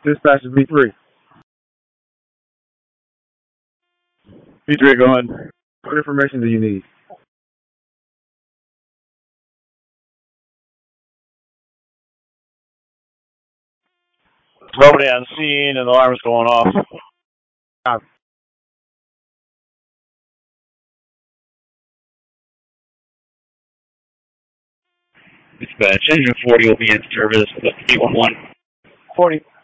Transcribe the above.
Dispatch is V3. V3 going. What information do you need? Nobody on scene and alarms going off. Copy. Dispatch, engine 40 will be in service with 811. 40.